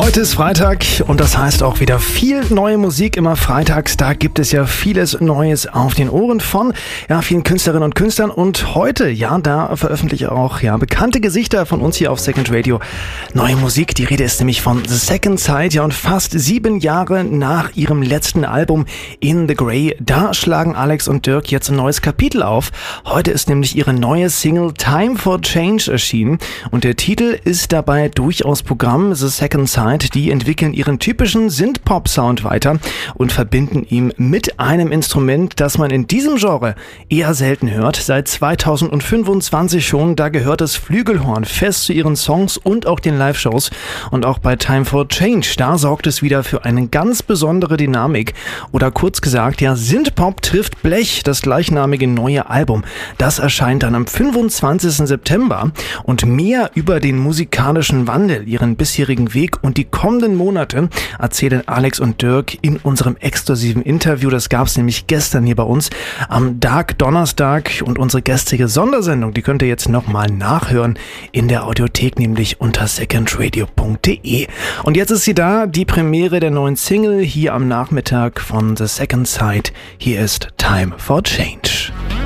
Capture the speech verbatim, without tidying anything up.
Heute ist Freitag und das heißt auch wieder viel neue Musik immer freitags. Da gibt es ja vieles Neues auf den Ohren von ja, vielen Künstlerinnen und Künstlern. Und heute, ja, da veröffentliche ich auch ja, bekannte Gesichter von uns hier auf Second Radio neue Musik. Die Rede ist nämlich von The Second Side. Ja, und fast sieben Jahre nach ihrem letzten Album In The Grey, da schlagen Alex und Dirk jetzt ein neues Kapitel auf. Heute ist nämlich ihre neue Single Time for Change erschienen. Und der Titel ist dabei durchaus Programm. The Second Side. Die entwickeln ihren typischen Synth-Pop-Sound weiter und verbinden ihn mit einem Instrument, das man in diesem Genre eher selten hört. Seit zweitausendfünfundzwanzig schon, da gehört das Flügelhorn fest zu ihren Songs und auch den Live-Shows. Und auch bei Time for Change, da sorgt es wieder für eine ganz besondere Dynamik. Oder kurz gesagt, ja, Synth-Pop trifft Blech, das gleichnamige neue Album. Das erscheint dann am fünfundzwanzigsten September. Und mehr über den musikalischen Wandel, ihren bisherigen Weg und die kommenden Monate erzählen Alex und Dirk in unserem exklusiven Interview. Das gab es nämlich gestern hier bei uns am Dark Donnerstag. Und unsere gestrige Sondersendung, die könnt ihr jetzt nochmal nachhören in der Audiothek, nämlich unter secondradio punkt de. Und jetzt ist sie da, die Premiere der neuen Single hier am Nachmittag von The Second Side. Hier ist Time for Change.